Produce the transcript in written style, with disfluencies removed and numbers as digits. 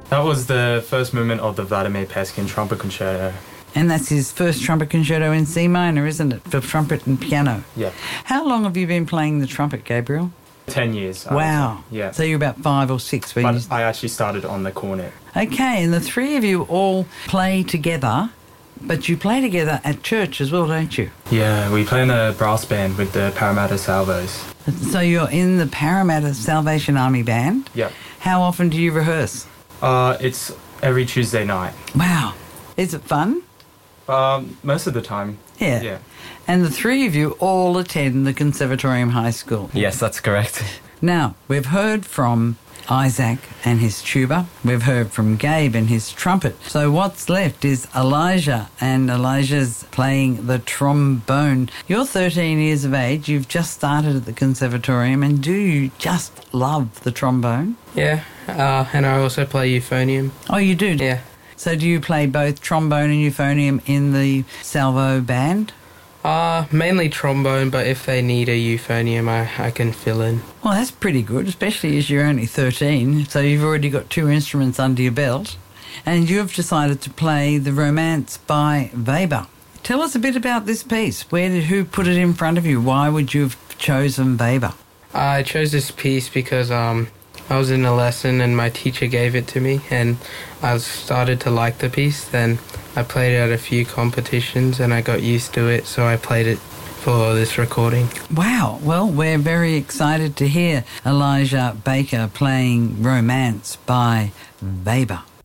That was the first movement of the Vladimir Peskin trumpet concerto. And that's his first trumpet concerto in C minor, isn't it, for trumpet and piano? Yeah. How long have you been playing the trumpet, Gabriel? 10 years. I would Wow. say. Yeah. So you're about 5 or 6. But I actually started on the cornet. Okay, and the three of you all play together, but you play together at church as well, don't you? Yeah, we play in a brass band with the Parramatta Salvos. So you're in the Parramatta Salvation Army Band. Yep. How often do you rehearse? It's every Tuesday night. Wow. Is it fun? Most of the time. Yeah. Yeah. And the three of you all attend the Conservatorium High School. Yes, that's correct. Now, we've heard from Isaac and his tuba. We've heard from Gabe and his trumpet. So what's left is Elijah, and Elijah's playing the trombone. You're 13 years of age. You've just started at the Conservatorium, and do you just love the trombone? Yeah, and I also play euphonium. Oh, you do? Yeah. So do you play both trombone and euphonium in the Salvo band? Mainly trombone, but if they need a euphonium, I can fill in. Well, that's pretty good, especially as you're only 13, so you've already got 2 instruments under your belt. And you've decided to play The Romance by Weber. Tell us a bit about this piece. Who put it in front of you? Why would you have chosen Weber? I chose this piece because I was in a lesson and my teacher gave it to me, and I started to like the piece. Then I played it at a few competitions and I got used to it, so I played it for this recording. Wow. Well, we're very excited to hear Elijah Baker playing Romance by Weber.